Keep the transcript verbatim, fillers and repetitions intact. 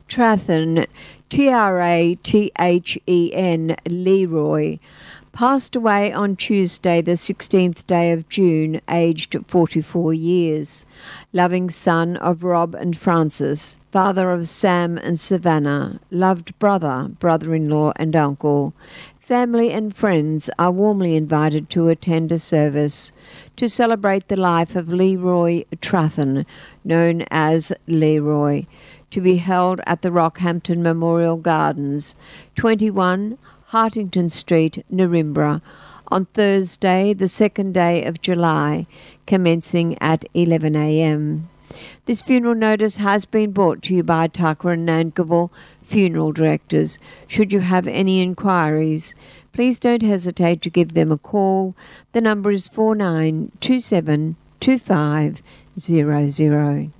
Trathen, T R A T H E N, Leroy, passed away on Tuesday, the sixteenth day of June, aged forty-four years. Loving son of Rob and Francis, father of Sam and Savannah, loved brother, brother-in-law and uncle. Family and friends are warmly invited to attend a service to celebrate the life of Leroy Trathen, known as Leroy, to be held at the Rockhampton Memorial Gardens, twenty-one Hartington Street, Narimbra, on Thursday, the second day of July, commencing at eleven a m. This funeral notice has been brought to you by Tucker and Nankerville Funeral Directors. Should you have any inquiries, please don't hesitate to give them a call. The number is four nine two seven two five zero zero.